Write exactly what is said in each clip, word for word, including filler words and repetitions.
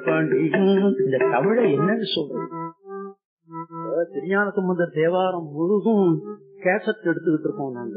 இந்த தமிழை என்னன்னு சொல்றது? திருஞான சம்பந்தர் தேவாரம் முழுதும் கேசட் எடுத்துக்கிட்டு இருக்கோம் நாங்க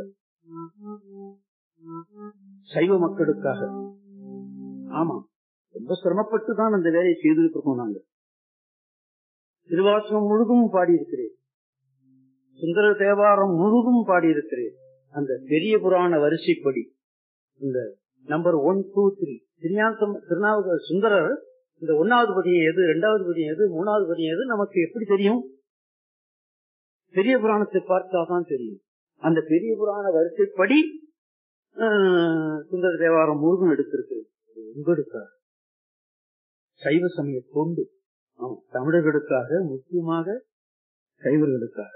சைவ மக்களுக்காக. ஆமா, ரொம்ப சிரமப்பட்டுதான் அந்த வேலையை செய்துகிட்டு இருக்கோம் நாங்க. திருவாசகம் முழுதும் பாடியிருக்கிறேன், சுந்தர தேவாரம் முழுதும் பாடியிருக்கிறேன். அந்த பெரிய புராண வரிசைப்படி இந்த நம்பர் ஒன் டூ த்ரீ திருஞான திருநாவுக்கர சுந்தரர் இந்த ஒன்னாவது பதியம் எது, இரண்டாவது பதியம் எது, மூணாவது பதியம் எது நமக்கு எப்படி தெரியும்? பெரிய புராணத்தை பார்த்தாதான் தெரியும். அந்த பெரிய புராண வரிசைப்படி சுந்தர தேவாரம் முழுதும் எடுத்திருக்கு. உங்களுக்காக சைவ சமய தொண்டு, தமிழர்களுக்காக, முக்கியமாக சைவர்களுக்காக.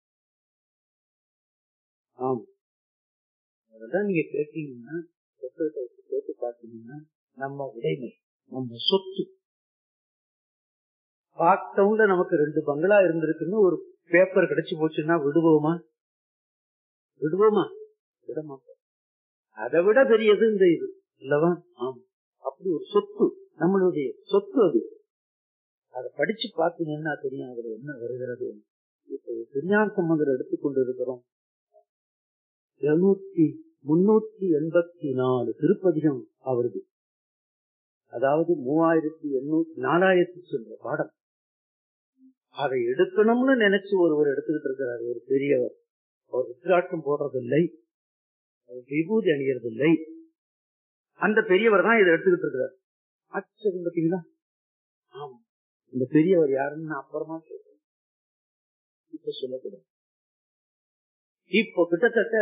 ஆமா, அதெல்லாம் நீங்க கேட்டீங்கன்னா கேட்டு பார்த்தீங்கன்னா நம்ம உடைமை, நம்ம சொத்து. பார்த்தவங்க நமக்கு ரெண்டு பங்களா இருந்திருக்குன்னு ஒரு பேப்பர் கிடைச்சு போச்சுன்னா விடுவோமா? விடுவோமா? விட மாட்டோம். அதை விட பெரியது இந்த இது இல்லவா? ஆமா, அப்படி ஒரு சொத்து, நம்மளுடைய சொத்து அது. அதை படிச்சு பார்த்தீங்கன்னா தெரியும் அதுல என்ன வருகிறது. இப்ப திருஞான சம்பந்தர் எடுத்துக்கொண்டு இருக்கிறோம். இருநூத்தி முன்னூத்தி எண்பத்தி நாலு திருப்பதிகம் அவருக்கு, அதாவது மூவாயிரத்தி எண்ணூத்தி நாலாயிரத்தி சொல்ற பாடம். அதை எடுக்கணும்னு நினைச்சு ஒருவர் எடுத்துக்கிட்டு இருக்கிறார், ஒரு பெரியவர். அவர் உத்திராட்டம் போடுறதில்லை, விபூதி அணியறதில்லை. அந்த பெரியவர் தான் இதை எடுத்துக்கிட்டு இருக்கிறார். ஆச்சரியம் பார்த்தீங்களா? ஆமா, இந்த பெரியவர் யாருன்னு நான் அப்புறமா சொல்றேன், இப்ப சொல்லக்கூடாது. இப்போ கிட்டத்தட்ட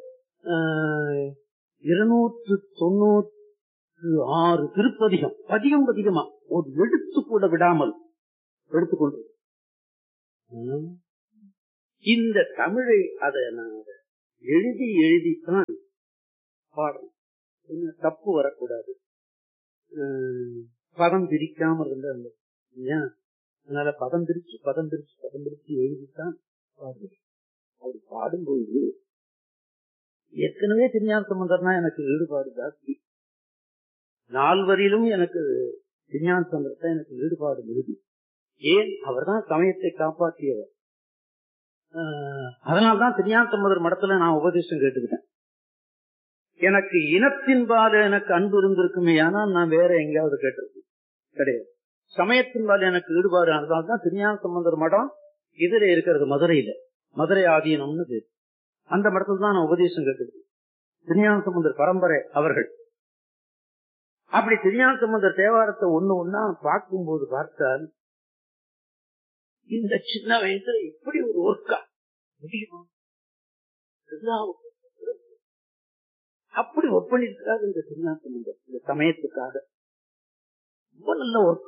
இருநூற்று தொண்ணூற்று ஆறு திருப்பதிகம் பதிகம் பதிகமா ஒரு எடுத்து கூட விடாமல் எடுத்துக்கொண்டு இந்த தமிழை அதை நான் எழுதி எழுதித்தான் பாடணும். தப்பு வரக்கூடாது, பதம் பிரிக்காம இருந்த. அதனால பதம் பிரிச்சு பதம் பிரிச்சு பதம் பிரிச்சு எழுதித்தான் பாடுறேன். அப்படி பாடும்போது ஏற்கனவே திருஞான சம்பந்தர்னா எனக்கு ஈடுபாடு ஜாஸ்தி. நால்வரிலும் எனக்கு திருஞான சம்பந்தர் எனக்கு ஈடுபாடு மிகுதி. ஏன்? அவர் தான் சமயத்தை காப்பாற்றியவர். அதனால்தான் திருஞான சம்பந்தர் மடத்துல நான் உபதேசம் கேட்டுக்கிட்டேன். எனக்கு இனத்தின்பால் எனக்கு அன்பு இருந்திருக்குமே, ஆனால் நான் வேற எங்கேயாவது கேட்டிருக்கேன் கிடையாது. சமயத்தின்பால் எனக்கு ஈடுபாடு ஆனதால்தான் திருஞான சம்பந்தர் மடம் இதுல இருக்கிறது, மதுரையில, மதுரை ஆதீனம்னு பேரு. அந்த மடத்துல தான் நான் உபதேசம் கேட்டுருக்கேன். திருஞான சம்பந்தர் பரம்பரை அவர்கள். அப்படி திருஞான சம்பந்தர் தேவாரத்தை ஒண்ணு ஒன்னா பார்க்கும்போது பார்த்தால் இந்த சின்ன வயசுல எப்படி ஒரு ஒர்க்கா முடியுமா? அப்படி ஒப்பனிருக்காது இந்த திருஞான சம்பந்தர் இந்த சமயத்துக்காக. ரொம்ப நல்ல ஒர்க்,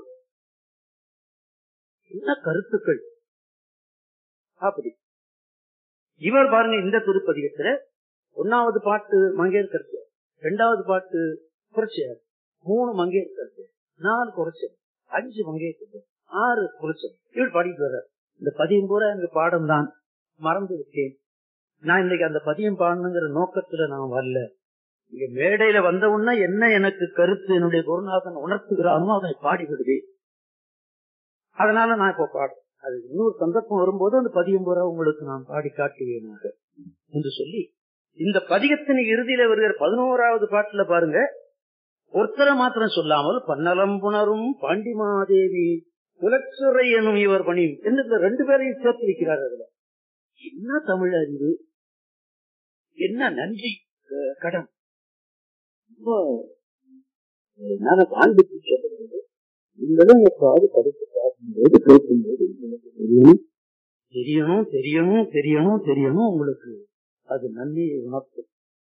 என்ன கருத்துக்கள். அப்படி இவர் பாருங்க, இந்த திருப்பதிகத்துல ஒன்னாவது பாட்டு மங்கையர்கரசி, இரண்டாவது பாட்டு குறைச்சியார், மூணு மங்கையர்கரசி, நாலு குறைச்சல், அஞ்சு மங்கையர்கரசி, ஆறு குறைச்சல். இவர் பாடிட்டு வர்றார். இந்த பதியம் பூரா எனக்கு பாடம் தான், மறந்து விட்டேன். நான் இன்னைக்கு அந்த பதியம் பாடணுங்கிற நோக்கத்துல நான் வரல. இங்க மேடையில வந்த உடனே என்ன எனக்கு கருத்து என்னுடைய குருநாதன் உணர்த்துகிறானோ அதை பாடி விடுவேன். அதனால நான் இப்ப பாடுறேன். அது இன்னொரு சந்தர்ப்பம் வரும்போது அந்த பதியம் பூரா உங்களுக்கு நான் பாடி காட்டுவேனாக என்று சொல்லி, இந்த பதிகத்தின் இறுதியில வருகிற பதினோராவது பாட்டுல பாருங்க, ஒருத்தரை மாத்திரம் சொல்லாமல் பன்னலம் புணரும் பாண்டிமாதேவி குலச்சுரை எனும் இவர் பணி என்று ரெண்டு பேரையும் சேர்த்து வைக்கிறார். அதுல என்ன தமிழ் அறிவு, என்ன நன்றி கடன். காண்பித்து சொல்றது இந்த படித்து பார்க்கும்போது கேட்கும்போது தெரியணும் தெரியணும் தெரியணும் தெரியணும் தெரியணும் உங்களுக்கு அது நன்மையை உணர்த்தும்.